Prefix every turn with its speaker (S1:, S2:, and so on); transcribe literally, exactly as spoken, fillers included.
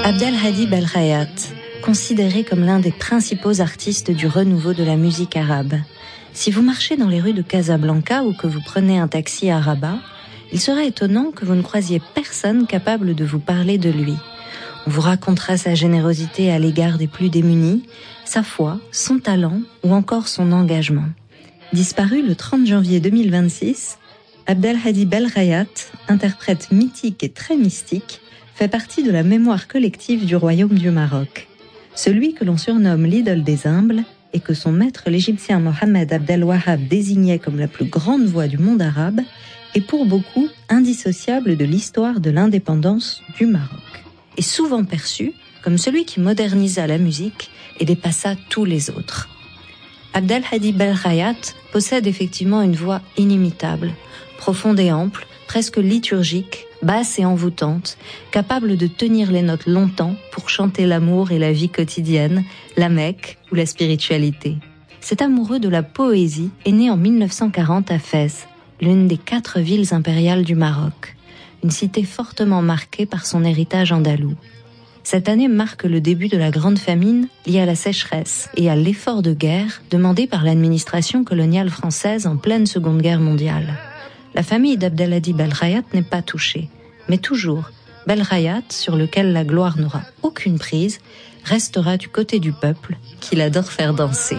S1: Abdelhadi Belkhayat, considéré comme l'un des principaux artistes du renouveau de la musique arabe. Si vous marchez dans les rues de Casablanca ou que vous prenez un taxi à Rabat, il serait étonnant que vous ne croisiez personne capable de vous parler de lui. On vous racontera sa générosité à l'égard des plus démunis, sa foi, son talent ou encore son engagement. Disparu le trente janvier deux mille vingt-six, Abdelhadi Belkhayat, interprète mythique et très mystique, fait partie de la mémoire collective du royaume du Maroc. Celui que l'on surnomme l'idole des humbles et que son maître l'Égyptien Mohamed Abdel Wahhab désignait comme la plus grande voix du monde arabe est pour beaucoup indissociable de l'histoire de l'indépendance du Maroc. Et souvent perçu comme celui qui modernisa la musique et dépassa tous les autres. Abdelhadi Belkhayat possède effectivement une voix inimitable, profonde et ample, presque liturgique, basse et envoûtante, capable de tenir les notes longtemps pour chanter l'amour et la vie quotidienne, la Mecque ou la spiritualité. Cet amoureux de la poésie est né en mille neuf cent quarante à Fès, l'une des quatre villes impériales du Maroc, une cité fortement marquée par son héritage andalou. Cette année marque le début de la grande famine liée à la sécheresse et à l'effort de guerre demandé par l'administration coloniale française en pleine Seconde Guerre mondiale. La famille d'Abdelhadi Belkhayat n'est pas touchée, mais toujours, Belkhayat, sur lequel la gloire n'aura aucune prise, restera du côté du peuple qu'il adore faire danser.